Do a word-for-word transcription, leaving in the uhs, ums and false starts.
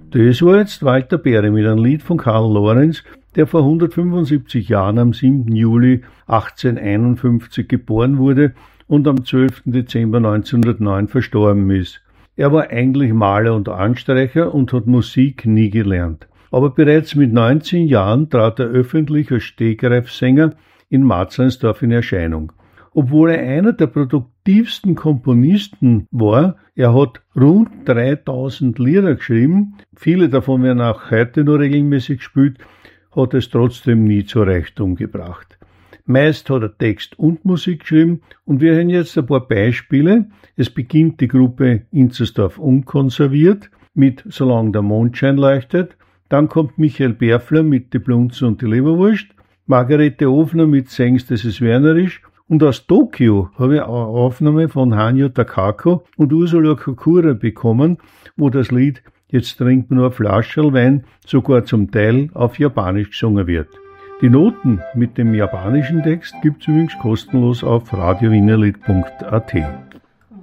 Das war jetzt Walter Bery mit einem Lied von Karl Lorenz, der vor hundertfünfundsiebzig Jahren am siebten Juli achtzehnhunderteinundfünfzig geboren wurde und am zwölften Dezember neunzehnhundertneun verstorben ist. Er war eigentlich Maler und Anstreicher und hat Musik nie gelernt. Aber bereits mit neunzehn Jahren trat er öffentlich als Stegreifsänger in Matzleinsdorf in Erscheinung. Obwohl er einer der produktivsten Komponisten war, er hat rund dreitausend Lieder geschrieben, viele davon werden auch heute noch regelmäßig gespielt, hat es trotzdem nie zur Reichtum gebracht. Meist hat er Text und Musik geschrieben und wir hören jetzt ein paar Beispiele. Es beginnt die Gruppe Inzersdorf unkonserviert mit Solange der Mondschein leuchtet, dann kommt Michael Berfler mit Die Blunzen und die Leberwurst, Margarete Ofner mit Sengst, das ist wernerisch. Und aus Tokio habe ich eine Aufnahme von Hanyo Takako und Ursula Kokura bekommen, wo das Lied Jetzt trinkt man nur ein Flascherl Wein sogar zum Teil auf Japanisch gesungen wird. Die Noten mit dem japanischen Text gibt's übrigens kostenlos auf radio wienerlied punkt a t.